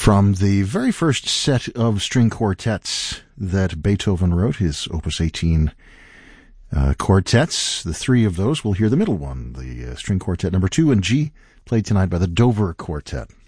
From the very first set of string quartets that Beethoven wrote, his Opus 18 quartets, the three of those, we'll hear the middle one, the string quartet number 2 in G, played tonight by the Dover Quartet.